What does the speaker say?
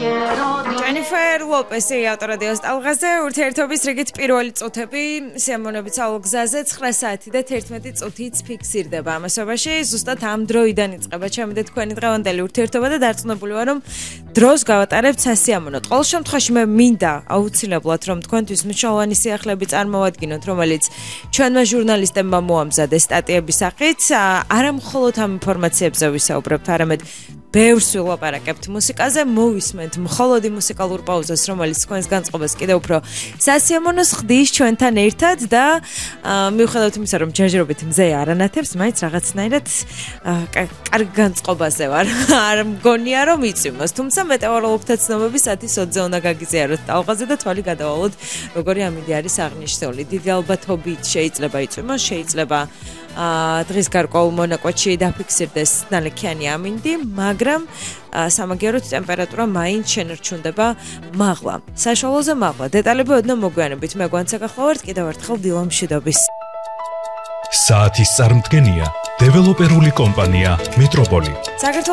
Jennifer Lopez-ი ავტორადიოს ტალღაზე ურთიერთობის რიგით პირველი წუთები სიამოვნებით საოლგზაზე 9 საათი და 11 წუთიც ფიქსირდება ამასობაში ზუსტად ამ დროიდან იწყება ჩემი და თქვენი დღევანდელი ურთიერთობა და დარწმუნებული ვარ რომ დროს გავატარებთ სასიამოვნოდ. ყოველ შემთხვევაში მე მინდა აუცილებლად რომ თქვენთვის მნიშვნელოვანი სიახლეები წარმოვადგინოთ, რომელიც ჩვენმა ჟურნალისტებმა მოამზადეს სტატიების სახით, არა მხოლოდ ამ ინფორმაციებზე ვისაუბრებთ, არამედ ბევრს ვილაპარაკებთ მუსიკაზე, მოვისმენთ მხოლოდ მუსიკალურ პაუზას, რომელიც თქვენს განწყობას კიდევ უფრო სასიამოვნოს ხდის ჩვენთან ერთად და მიუხედავად იმისა, რომ ჯერჯერობით მზე არანათებს, მაინც რაღაცნაირად კარგ განწყობაზე ვარ. არ მგონია რომ იწვიმოს, თუმცა მეტეოროლოგთა ცნობები საათის 20-ზე უნდა გაგიზიაროთ ტალღაზე და თვალი გადავალოთ, როგორი ამინდი არის აღნიშნული. დიდი ალბათობით შეიძლება იწვიმოს, შეიძლება დღის გარკვეულ მონაკვეთში დაფიქსირდეს ნალექიანი ამინდი, მაგრამ სამაგიეროდ ტემპერატურა მაინც შენარჩუნდება მაღლა. საშუალოზე მაღლა. დეტალები ოდნავ მოგვიანებით. მე გვანცა გახლავართ კიდევ ერთხელ დილამშვიდობის. საათის წარმდგენია დეველოპერული კომპანია მეტროპოლი.